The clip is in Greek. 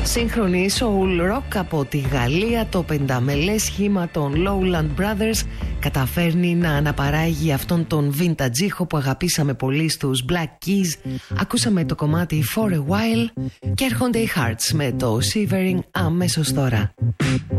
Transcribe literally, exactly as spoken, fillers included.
Σύγχρονη soul rock από τη Γαλλία, το πενταμελές σχήμα των Lowland Brothers καταφέρνει να αναπαράγει αυτόν τον vintage ήχο που αγαπήσαμε πολύ στους Black Keys. Ακούσαμε το κομμάτι For a While και έρχονται οι Hearts με το Shivering αμέσως τώρα.